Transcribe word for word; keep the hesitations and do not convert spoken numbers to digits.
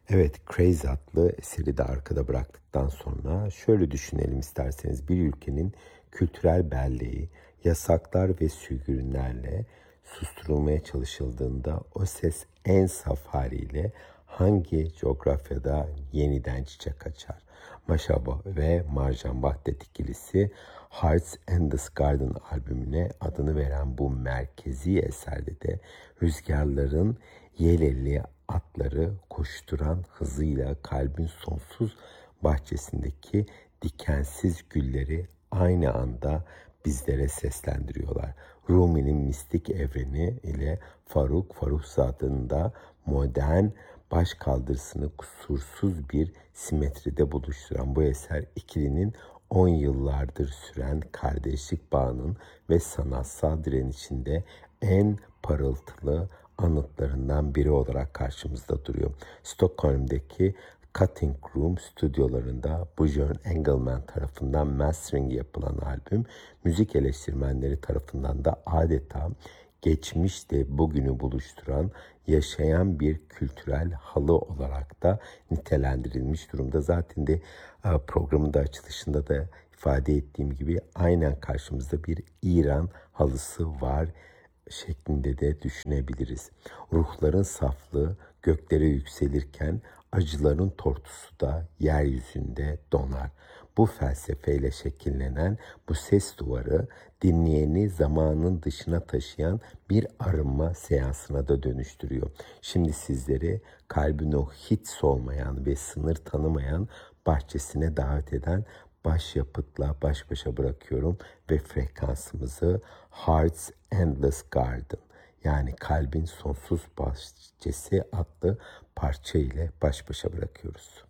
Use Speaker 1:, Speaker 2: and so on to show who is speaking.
Speaker 1: Evet, Crazy adlı eseri de arkada bıraktıktan sonra şöyle düşünelim isterseniz. Bir ülkenin kültürel belleği yasaklar ve sürgünlerle susturulmaya çalışıldığında o ses en saf haliyle hangi coğrafyada yeniden çiçek açar? Maşaba ve Marjan Vahdet ikilisi Hearts and the Garden albümüne adını veren bu merkezi eserde de rüzgarların yelelli atları koşturan hızıyla kalbin sonsuz bahçesindeki dikensiz gülleri aynı anda bizlere seslendiriyorlar. Rumi'nin mistik evreni ile Faruk Farruhzad'ın da modern başkaldırısını kusursuz bir simetride buluşturan bu eser ikilinin on yıllardır süren kardeşlik bağının ve sanatsal direnişinde en parıltılı anıtlarından biri olarak karşımızda duruyor. Stockholm'daki Cutting Room stüdyolarında Björn Engelman tarafından mastering yapılan albüm, müzik eleştirmenleri tarafından da adeta geçmişle bugünü buluşturan yaşayan bir kültürel halı olarak da nitelendirilmiş durumda. Zaten de programın da açılışında da ifade ettiğim gibi aynen karşımızda bir İran halısı var şeklinde de düşünebiliriz. Ruhların saflığı göklere yükselirken acıların tortusu da yeryüzünde donar. Bu felsefeyle şekillenen bu ses duvarı dinleyeni zamanın dışına taşıyan bir arınma seansına da dönüştürüyor. Şimdi sizleri kalbin o hiç solmayan ve sınır tanımayan bahçesine davet eden başyapıtla baş başa bırakıyorum ve frekansımızı Heart's Endless Garden, yani kalbin sonsuz bahçesi adlı parça ile baş başa bırakıyoruz.